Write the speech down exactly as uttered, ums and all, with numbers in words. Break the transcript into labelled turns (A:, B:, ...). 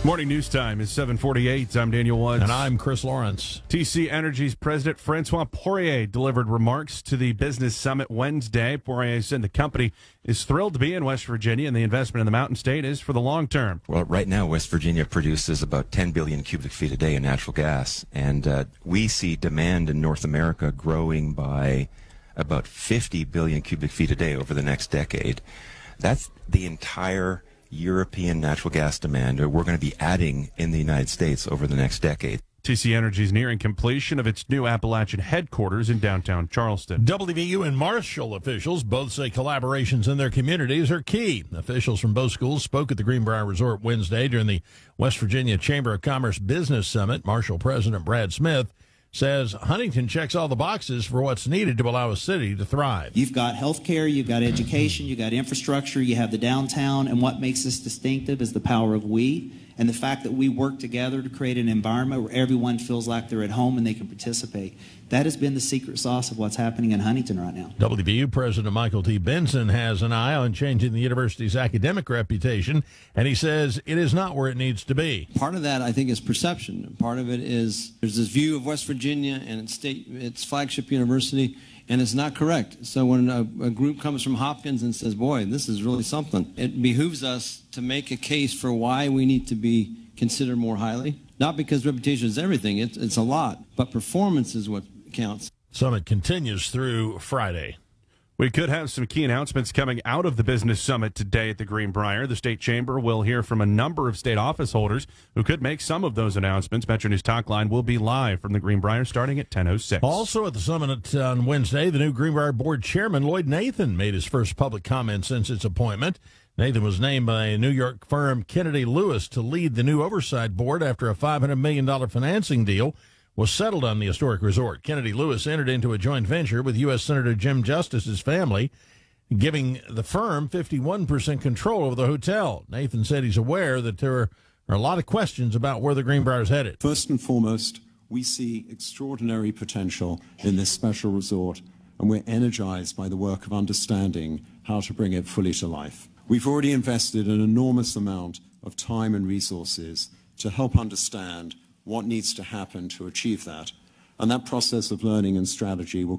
A: Morning news time is seven forty-eight. I'm Daniel Woods.
B: And I'm Chris Lawrence.
A: T C Energy's President Francois Poirier delivered remarks to the Business Summit Wednesday. Poirier said the company is thrilled to be in West Virginia and the investment in the Mountain State is for the long term.
C: Well, right now, West Virginia produces about ten billion cubic feet a day in natural gas. And uh, we see demand in North America growing by about fifty billion cubic feet a day over the next decade. That's the entire European natural gas demand we're going to be adding in the United States over the next decade.
A: T C Energy is nearing completion of its new Appalachian headquarters in downtown Charleston.
B: W V U and Marshall officials both say collaborations in their communities are key. Officials from both schools spoke at the Greenbrier Resort Wednesday during the West Virginia Chamber of Commerce Business Summit. Marshall President Brad Smith says Huntington checks all the boxes for what's needed to allow a city to thrive.
D: You've got healthcare, you've got education, you've got infrastructure, you have the downtown, and what makes us distinctive is the power of we and the fact that we work together to create an environment where everyone feels like they're at home and they can participate. That has been the secret sauce of what's happening in Huntington right now.
B: W V U President Michael T. Benson has an eye on changing the university's academic reputation, and he says it is not where it needs to be.
E: Part of that, I think, is perception. Part of it is there's this view of West Virginia and its state, its flagship university, and it's not correct. So when a, a group comes from Hopkins and says, boy, this is really something, it behooves us to make a case for why we need to be considered more highly. Not because reputation is everything, it's, it's a lot, but performance is what counts.
B: Summit continues through Friday.
A: We could have some key announcements coming out of the Business Summit today at the Greenbrier. The State Chamber will hear from a number of state office holders who could make some of those announcements. Metro News Talk Line will be live from the Greenbrier starting at ten oh six.
B: Also at the summit on Wednesday, the new Greenbrier Board Chairman, Lloyd Nathan, made his first public comment since its appointment. Nathan was named by New York firm Kennedy Lewis to lead the new oversight board after a five hundred million dollars financing deal was settled on the historic resort. Kennedy Lewis entered into a joint venture with U S Senator Jim Justice's family, giving the firm fifty-one percent control over the hotel. Nathan said he's aware that there are a lot of questions about where the Greenbrier is headed.
F: First and foremost, we see extraordinary potential in this special resort, and we're energized by the work of understanding how to bring it fully to life. We've already invested an enormous amount of time and resources to help understand what needs to happen to achieve that. And that process of learning and strategy will